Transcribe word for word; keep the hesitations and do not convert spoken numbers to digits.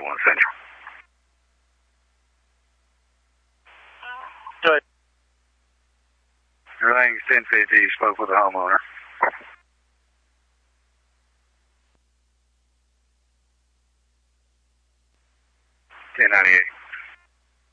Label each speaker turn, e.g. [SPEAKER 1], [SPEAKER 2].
[SPEAKER 1] one Central.
[SPEAKER 2] Good.
[SPEAKER 1] Everything's ten fifty. You spoke with the homeowner. ten ninety-eight.